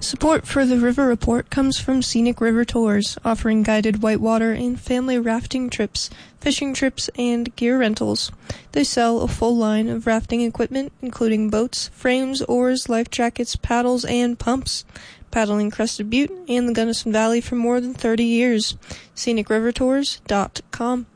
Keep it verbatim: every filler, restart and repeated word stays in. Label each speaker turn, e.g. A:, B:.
A: Support for the River Report comes from Scenic River Tours, offering guided whitewater and family rafting trips, fishing trips, and gear rentals. They sell a full line of rafting equipment, including boats, frames, oars, life jackets, paddles, and pumps. Paddling Crested Butte and the Gunnison Valley for more than thirty years. scenic river tours dot com.